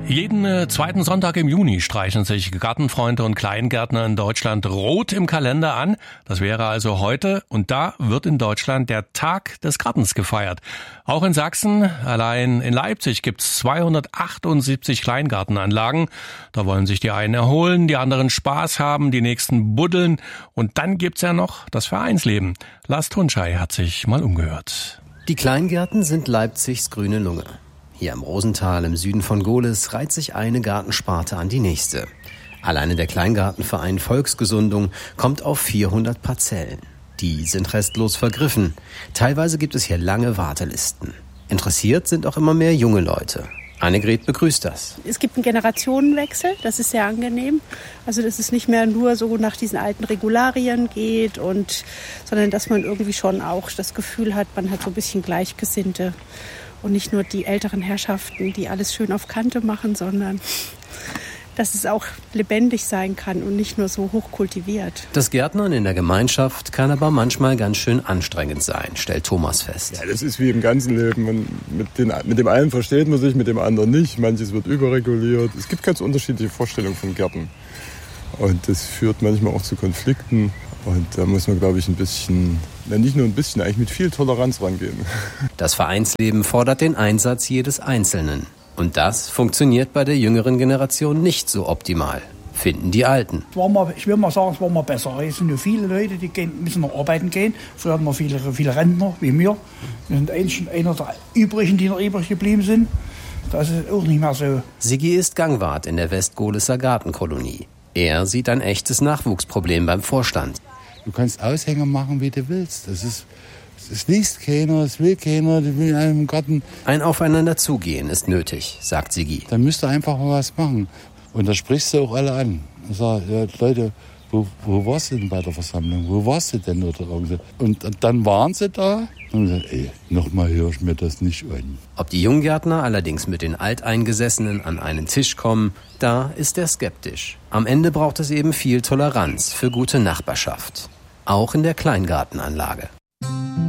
Jeden zweiten Sonntag im Juni streichen sich Gartenfreunde und Kleingärtner in Deutschland rot im Kalender an. Das wäre also heute, und da wird in Deutschland der Tag des Gartens gefeiert. Auch in Sachsen, allein in Leipzig gibt's 278 Kleingartenanlagen. Da wollen sich die einen erholen, die anderen Spaß haben, die nächsten buddeln. Und dann gibt's ja noch das Vereinsleben. Lars Tunschei hat sich mal umgehört. Die Kleingärten sind Leipzigs grüne Lunge. Hier im Rosental im Süden von Gohlis reiht sich eine Gartensparte an die nächste. Alleine der Kleingartenverein Volksgesundung kommt auf 400 Parzellen. Die sind restlos vergriffen. Teilweise gibt es hier lange Wartelisten. Interessiert sind auch immer mehr junge Leute. Annegret begrüßt das. Es gibt einen Generationenwechsel, das ist sehr angenehm. Also dass es nicht mehr nur so nach diesen alten Regularien geht, sondern dass man irgendwie schon auch das Gefühl hat, man hat so ein bisschen Gleichgesinnte. Und nicht nur die älteren Herrschaften, die alles schön auf Kante machen, sondern dass es auch lebendig sein kann und nicht nur so hochkultiviert. Das Gärtnern in der Gemeinschaft kann aber manchmal ganz schön anstrengend sein, stellt Thomas fest. Ja, das ist wie im ganzen Leben. Mit dem einen versteht man sich, mit dem anderen nicht. Manches wird überreguliert. Es gibt ganz unterschiedliche Vorstellungen von Gärten. Und das führt manchmal auch zu Konflikten. Und da muss man, glaube ich, nicht nur ein bisschen, eigentlich mit viel Toleranz rangehen. Das Vereinsleben fordert den Einsatz jedes Einzelnen. Und das funktioniert bei der jüngeren Generation nicht so optimal, finden die Alten. Ich will mal sagen, es war mal besser. Es sind ja viele Leute, die müssen noch arbeiten gehen. Früher hatten wir viele Rentner, wie mir. Wir sind einer der übrigen, die noch übrig geblieben sind. Das ist auch nicht mehr so. Sigi ist Gangwart in der Westgohliser Gartenkolonie. Er sieht ein echtes Nachwuchsproblem beim Vorstand. Du kannst Aushänge machen, wie du willst. Es liest keiner, es will keiner, die will in einem Garten. Ein Aufeinanderzugehen ist nötig, sagt Sigi. Dann müsst ihr einfach mal was machen. Und da sprichst du auch alle an. Ich sage, ja, Leute, wo warst du denn bei der Versammlung? Wo warst du denn? Und dann waren sie da. Und gesagt, nochmal höre ich mir das nicht an. Ob die Junggärtner allerdings mit den Alteingesessenen an einen Tisch kommen, da ist er skeptisch. Am Ende braucht es eben viel Toleranz für gute Nachbarschaft. Auch in der Kleingartenanlage.